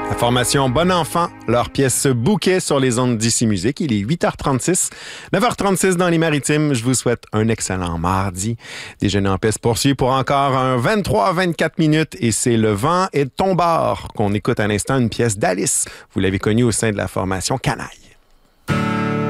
La formation Bon Enfant, leur pièce Bouquet sur les ondes d'ici musique. Il est 8h36, 9h36 dans les Maritimes. Je vous souhaite un excellent mardi. Déjeuner en paix se poursuit pour encore un 23-24 minutes et c'est Le vent est de ton bord qu'on écoute à l'instant une pièce d'Alice. Vous l'avez connue au sein de la formation Canaille.